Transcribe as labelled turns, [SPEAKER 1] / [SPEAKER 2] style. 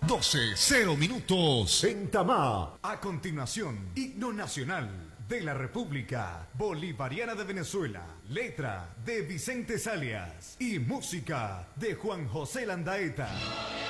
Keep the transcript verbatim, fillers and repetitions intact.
[SPEAKER 1] doce cero minutos en Tamá.
[SPEAKER 2] A continuación, himno nacional de la República Bolivariana de Venezuela, letra de Vicente Salias y música de Juan José Landaeta.